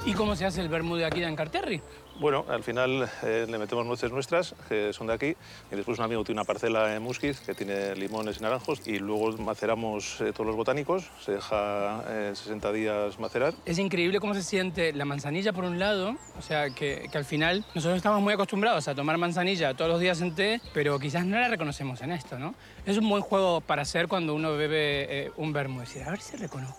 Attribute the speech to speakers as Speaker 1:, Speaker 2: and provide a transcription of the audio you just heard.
Speaker 1: ¿Y cómo se hace el vermú de aquí de Encarterri?
Speaker 2: Bueno, al final le metemos nueces nuestras, que son de aquí, y después un amigo tiene una parcela en Musquiz que tiene limones y naranjos, y luego maceramos todos los botánicos, se deja 60 días macerar.
Speaker 1: Es increíble cómo se siente la manzanilla por un lado, o sea, que al final nosotros estamos muy acostumbrados a tomar manzanilla todos los días en té, pero quizás no la reconocemos en esto, ¿no? Es un buen juego para hacer cuando uno bebe un vermú, decir, a ver si reconozco